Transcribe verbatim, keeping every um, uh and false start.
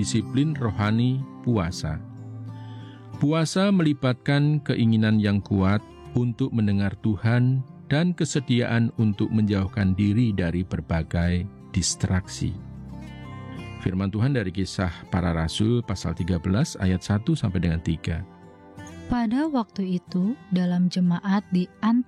disiplin rohani puasa. Puasa melibatkan keinginan yang kuat untuk mendengar Tuhan dan kesediaan untuk menjauhkan diri dari berbagai distraksi. Firman Tuhan dari Kisah Para Rasul pasal tiga belas ayat satu sampai dengan tiga. Pada waktu itu, dalam jemaat di